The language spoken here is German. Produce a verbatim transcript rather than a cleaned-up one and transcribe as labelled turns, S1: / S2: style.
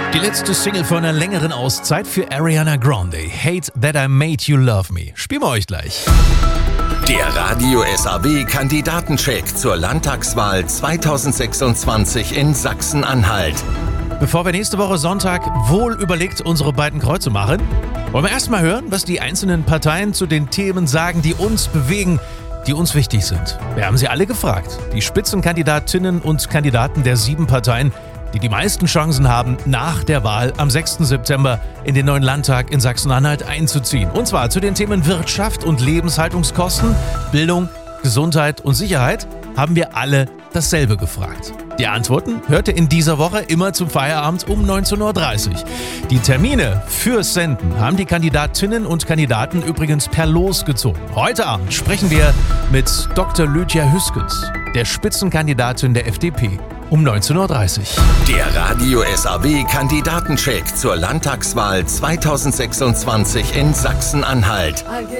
S1: Die letzte Single von einer längeren Auszeit für Ariana Grande. Hate That I Made You Love Me. Spielen wir euch gleich.
S2: Der Radio S A W-Kandidatencheck zur Landtagswahl zweitausendsechsundzwanzig in Sachsen-Anhalt.
S1: Bevor wir nächste Woche Sonntag wohl überlegt unsere beiden Kreuze machen, wollen wir erstmal hören, was die einzelnen Parteien zu den Themen sagen, die uns bewegen, die uns wichtig sind. Wir haben sie alle gefragt. Die Spitzenkandidatinnen und Kandidaten der sieben Parteien, die die meisten Chancen haben, nach der Wahl am sechsten September in den neuen Landtag in Sachsen-Anhalt einzuziehen. Und zwar zu den Themen Wirtschaft und Lebenshaltungskosten, Bildung, Gesundheit und Sicherheit haben wir alle dasselbe gefragt. Die Antworten hört ihr in dieser Woche immer zum Feierabend um neunzehn Uhr dreißig. Die Termine fürs Senden haben die Kandidatinnen und Kandidaten übrigens per Los gezogen. Heute Abend sprechen wir mit Doktor Lydia Hüskens, der Spitzenkandidatin der F D P, um neunzehn Uhr dreißig.
S2: Der Radio S A W-Kandidatencheck zur Landtagswahl zweitausendsechsundzwanzig in Sachsen-Anhalt.